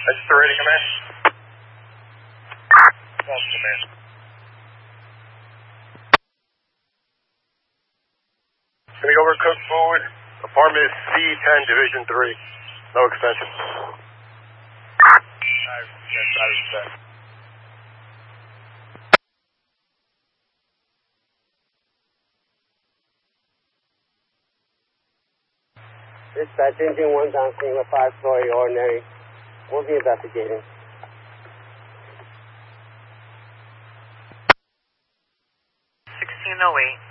Register ready, command. False command. Can we go over Cook Forward? Apartment C10, Division 3. No extension. Dispatch engine 1 down, single 5-story ordinary. We'll be investigating. 1608.